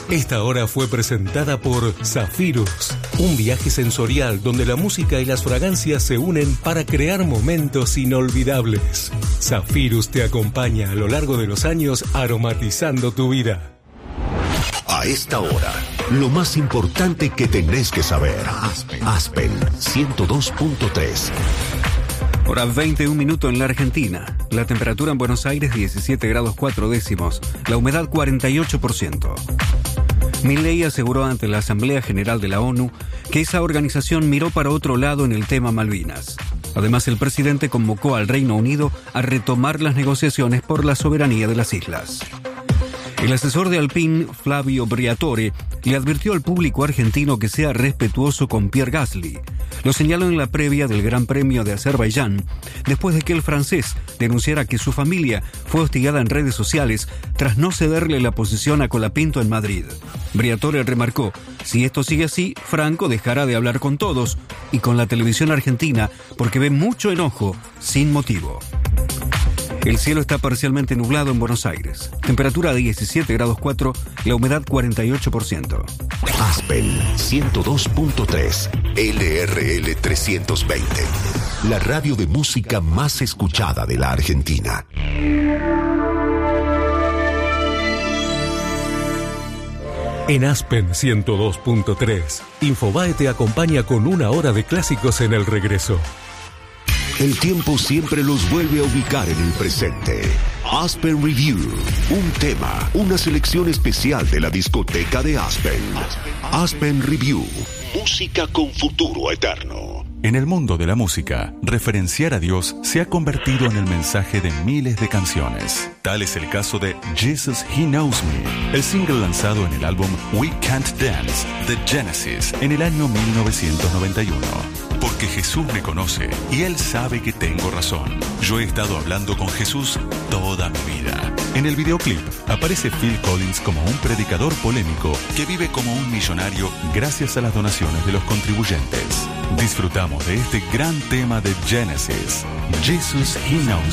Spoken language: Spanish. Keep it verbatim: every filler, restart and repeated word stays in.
Esta hora fue presentada por Zafirus, un viaje sensorial donde la música y las fragancias se unen para crear momentos inolvidables. Zafirus te acompaña a lo largo de los años aromatizando tu vida. A esta hora, lo más importante que tenés que saber. Aspen, Aspen ciento dos punto tres. Hora veintiún minutos en la Argentina. La temperatura en Buenos Aires diecisiete grados cuatro décimos. La humedad cuarenta y ocho por ciento. Milei aseguró ante la Asamblea General de la ONU que esa organización miró para otro lado en el tema Malvinas. Además, el presidente convocó al Reino Unido a retomar las negociaciones por la soberanía de las islas. El asesor de Alpine, Flavio Briatore, le advirtió al público argentino que sea respetuoso con Pierre Gasly. Lo señaló en la previa del Gran Premio de Azerbaiyán, después de que el francés denunciara que su familia fue hostigada en redes sociales tras no cederle la posición a Colapinto en Madrid. Briatore remarcó: si esto sigue así, Franco dejará de hablar con todos y con la televisión argentina porque ve mucho enojo sin motivo. El cielo está parcialmente nublado en Buenos Aires. Temperatura diecisiete grados cuatro, la humedad cuarenta y ocho por ciento. Aspen ciento dos punto tres, L R L trescientos veinte. La radio de música más escuchada de la Argentina. En Aspen ciento dos punto tres, Infobae te acompaña con una hora de clásicos en el regreso. El tiempo siempre los vuelve a ubicar en el presente. Aspen Review, un tema, una selección especial de la discoteca de Aspen. Aspen Review, música con futuro eterno. En el mundo de la música, referenciar a Dios se ha convertido en el mensaje de miles de canciones. Tal es el caso de Jesus He Knows Me, el single lanzado en el álbum We Can't Dance de Genesis en el año mil novecientos noventa y uno. Porque Jesús me conoce y Él sabe que tengo razón. Yo he estado hablando con Jesús toda mi vida. En el videoclip aparece Phil Collins como un predicador polémico que vive como un millonario gracias a las donaciones de los contribuyentes. Disfrutamos de este gran tema de Genesis, Jesus He Knows